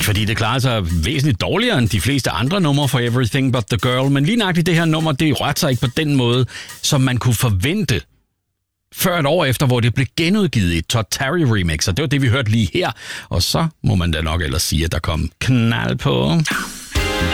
Fordi det klarer sig væsentligt dårligere end de fleste andre numre for Everything But The Girl. Men lige nøjagtigt det her nummer, det rørte sig ikke på den måde, som man kunne forvente før et år efter, hvor det blev genudgivet i et Todd Terry remix. Og det var det, vi hørte lige her. Og så må man da nok ellers sige, at der kom knald på.